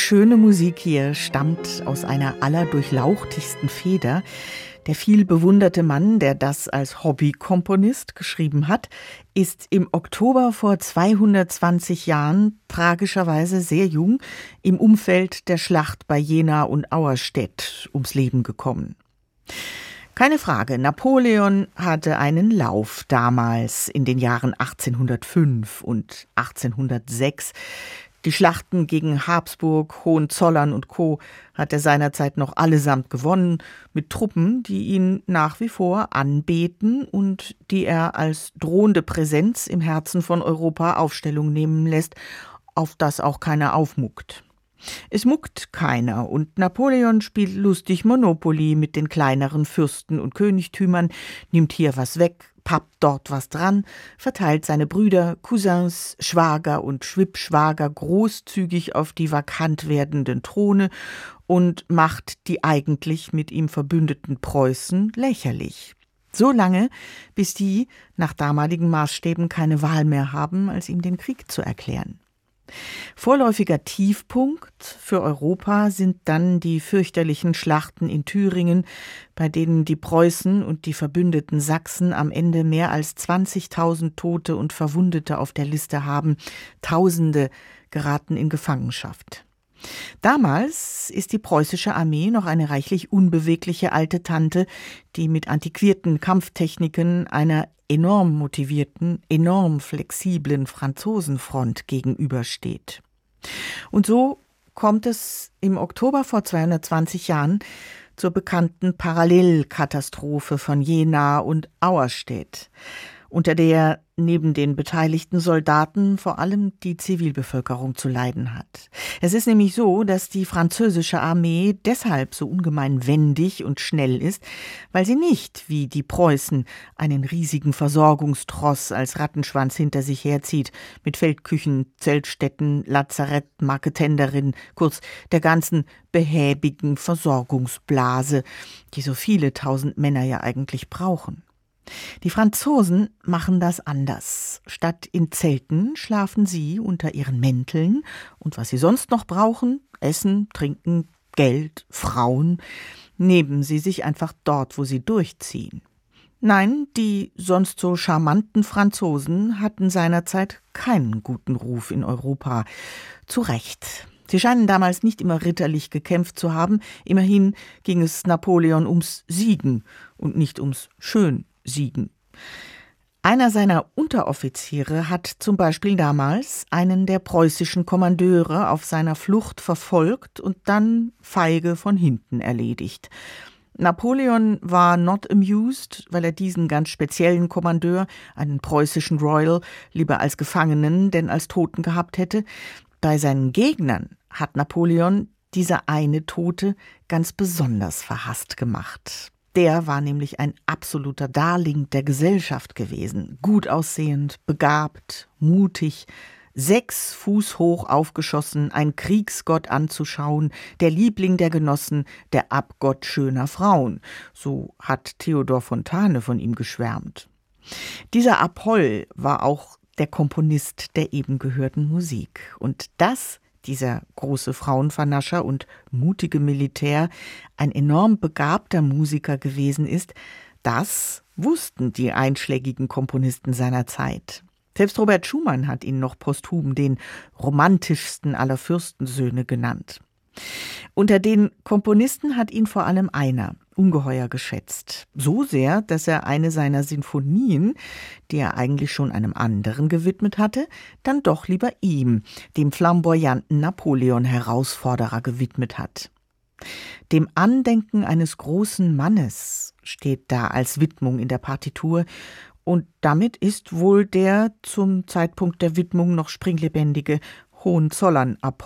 schöne Musik hier stammt aus einer allerdurchlauchtigsten Feder. Der viel bewunderte Mann, der das als Hobbykomponist geschrieben hat, ist im Oktober vor 220 Jahren, tragischerweise sehr jung, im Umfeld der Schlacht bei Jena und Auerstedt ums Leben gekommen. Keine Frage, Napoleon hatte einen Lauf damals in den Jahren 1805 und 1806. Die Schlachten gegen Habsburg, Hohenzollern und Co. hat er seinerzeit noch allesamt gewonnen, mit Truppen, die ihn nach wie vor anbeten und die er als drohende Präsenz im Herzen von Europa Aufstellung nehmen lässt, auf das auch keiner aufmuckt. Es muckt keiner und Napoleon spielt lustig Monopoly mit den kleineren Fürsten und Königtümern, nimmt hier was weg, pappt dort was dran, verteilt seine Brüder, Cousins, Schwager und Schwippschwager großzügig auf die vakant werdenden Throne und macht die eigentlich mit ihm verbündeten Preußen lächerlich. So lange, bis die nach damaligen Maßstäben keine Wahl mehr haben, als ihm den Krieg zu erklären. Vorläufiger Tiefpunkt für Europa sind dann die fürchterlichen Schlachten in Thüringen, bei denen die Preußen und die verbündeten Sachsen am Ende mehr als 20.000 Tote und Verwundete auf der Liste haben. Tausende geraten in Gefangenschaft. Damals ist die preußische Armee noch eine reichlich unbewegliche alte Tante, die mit antiquierten Kampftechniken einer enorm motivierten, enorm flexiblen Franzosenfront gegenübersteht. Und so kommt es im Oktober vor 220 Jahren zur bekannten Parallelkatastrophe von Jena und Auerstedt, unter der neben den beteiligten Soldaten vor allem die Zivilbevölkerung zu leiden hat. Es ist nämlich so, dass die französische Armee deshalb so ungemein wendig und schnell ist, weil sie nicht, wie die Preußen, einen riesigen Versorgungstross als Rattenschwanz hinter sich herzieht, mit Feldküchen, Zeltstätten, Lazarett, Marketenderin, kurz der ganzen behäbigen Versorgungsblase, die so viele tausend Männer ja eigentlich brauchen. Die Franzosen machen das anders. Statt in Zelten schlafen sie unter ihren Mänteln und was sie sonst noch brauchen, Essen, Trinken, Geld, Frauen, nehmen sie sich einfach dort, wo sie durchziehen. Nein, die sonst so charmanten Franzosen hatten seinerzeit keinen guten Ruf in Europa. Zu Recht. Sie scheinen damals nicht immer ritterlich gekämpft zu haben. Immerhin ging es Napoleon ums Siegen und nicht ums Schönsiegen. Einer seiner Unteroffiziere hat zum Beispiel damals einen der preußischen Kommandeure auf seiner Flucht verfolgt und dann feige von hinten erledigt. Napoleon war not amused, weil er diesen ganz speziellen Kommandeur, einen preußischen Royal, lieber als Gefangenen denn als Toten gehabt hätte. Bei seinen Gegnern hat Napoleon dieser eine Tote ganz besonders verhasst gemacht. Der war nämlich ein absoluter Darling der Gesellschaft gewesen. Gut aussehend, begabt, mutig, 6 Fuß hoch aufgeschossen, ein Kriegsgott anzuschauen, der Liebling der Genossen, der Abgott schöner Frauen. So hat Theodor Fontane von ihm geschwärmt. Dieser Apoll war auch der Komponist der eben gehörten Musik. Und dass dieser große Frauenvernascher und mutige Militär ein enorm begabter Musiker gewesen ist, das wussten die einschlägigen Komponisten seiner Zeit. Selbst Robert Schumann hat ihn noch posthum den romantischsten aller Fürstensöhne genannt. Unter den Komponisten hat ihn vor allem einer ungeheuer geschätzt. So sehr, dass er eine seiner Sinfonien, die er eigentlich schon einem anderen gewidmet hatte, dann doch lieber ihm, dem flamboyanten Napoleon-Herausforderer, gewidmet hat. Dem Andenken eines großen Mannes steht da als Widmung in der Partitur und damit ist wohl der zum Zeitpunkt der Widmung noch springlebendige Hohenzollern